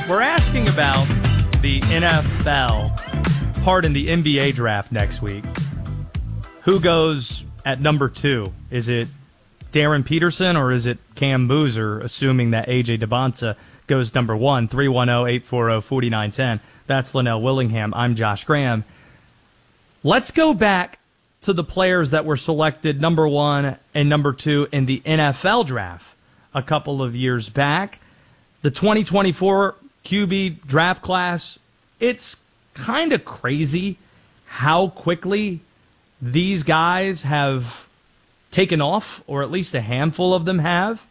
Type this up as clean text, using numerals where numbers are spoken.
We're asking about the NFL, pardon, the NBA draft next week. Who goes at number 2? Is it Darren Peterson or is it Cam Boozer, assuming that A.J. Debonsa goes number 1? 310-840-4910. That's Linnell Willingham. I'm Josh Graham. Let's go back to the players that were selected number 1 and number 2 in the NFL draft a couple of years back. The 2024 QB draft class, it's kind of crazy how quickly these guys have taken off, or at least a handful of them have.